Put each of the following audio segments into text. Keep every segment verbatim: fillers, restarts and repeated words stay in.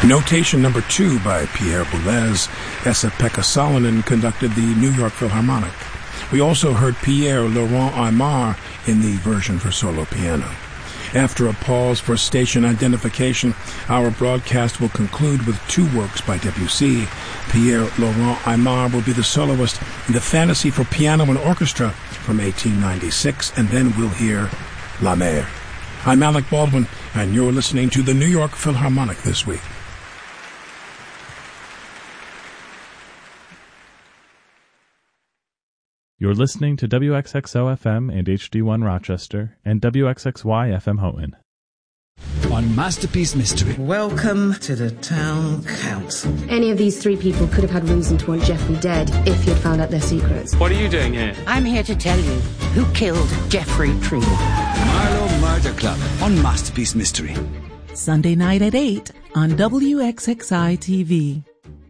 Notation number two by Pierre Boulez. Esa-Pekka Salonen conducted the New York Philharmonic. We also heard Pierre Laurent Aimard in the version for solo piano. After a pause for station identification, our broadcast will conclude with two works by Debussy. Pierre Laurent Aimard will be the soloist in the Fantasy for Piano and Orchestra from eighteen ninety-six, and then we'll hear La Mer. I'm Alec Baldwin, and you're listening to the New York Philharmonic this week. You're listening to W X X O F M and H D one Rochester and W X X Y F M Houghton. On Masterpiece Mystery. Welcome to the Town Council. Any of these three people could have had reason to want Jeffrey dead if you'd found out their secrets. What are you doing here? I'm here to tell you who killed Jeffrey Tree. Marlowe Murder Club on Masterpiece Mystery. Sunday night at eight on W X X I T V.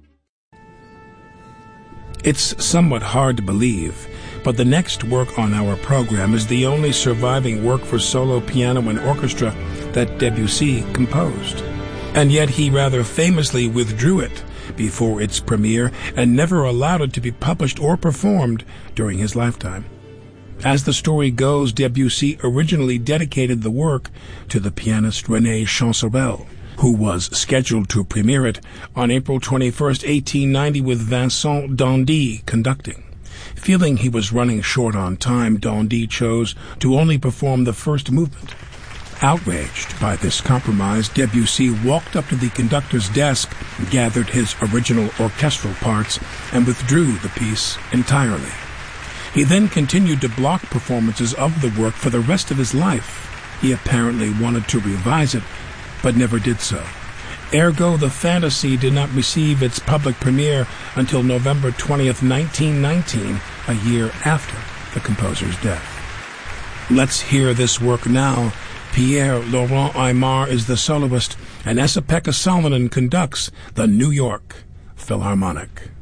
It's somewhat hard to believe, but the next work on our program is the only surviving work for solo piano and orchestra that Debussy composed. And yet he rather famously withdrew it before its premiere and never allowed it to be published or performed during his lifetime. As the story goes, Debussy originally dedicated the work to the pianist René Chancerelle, who was scheduled to premiere it on April twenty-first, eighteen ninety, with Vincent d'Indy conducting. Feeling he was running short on time, d'Indy chose to only perform the first movement. Outraged by this compromise, Debussy walked up to the conductor's desk, gathered his original orchestral parts, and withdrew the piece entirely. He then continued to block performances of the work for the rest of his life. He apparently wanted to revise it, but never did so. Ergo, the Fantasy did not receive its public premiere until November twentieth, nineteen nineteen, a year after the composer's death. Let's hear this work now. Pierre Laurent Aimard is the soloist, and Esa-Pekka Salonen conducts the New York Philharmonic.